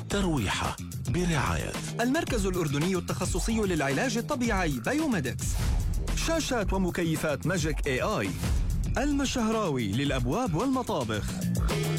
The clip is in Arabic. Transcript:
ترويحة برعاية المركز الأردني التخصصي للعلاج الطبيعي بايوميدكس. شاشات ومكيفات ماجيك AI. المشهراوي للأبواب والمطابخ.